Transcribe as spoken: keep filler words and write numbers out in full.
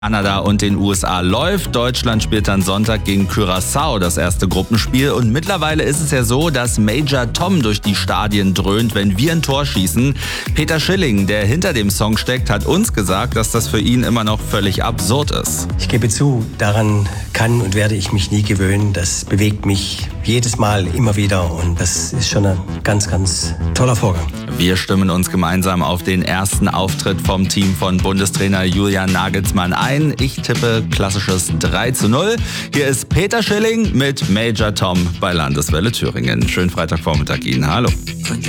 Kanada und den U S A läuft. Deutschland spielt dann Sonntag gegen Curaçao das erste Gruppenspiel. Und mittlerweile ist es ja so, dass Major Tom durch die Stadien dröhnt, wenn wir ein Tor schießen. Peter Schilling, der hinter dem Song steckt, hat uns gesagt, dass das für ihn immer noch völlig absurd ist. Ich gebe zu, daran kann und werde ich mich nie gewöhnen. Das bewegt mich jedes Mal immer wieder und das ist schon ein ganz, ganz toller Vorgang. Wir stimmen uns gemeinsam auf den ersten Auftritt vom Team von Bundestrainer Julian Nagelsmann ein. Ich tippe klassisches drei zu null. Hier ist Peter Schilling mit Major Tom bei Landeswelle Thüringen. Schönen Freitagvormittag Ihnen. Hallo.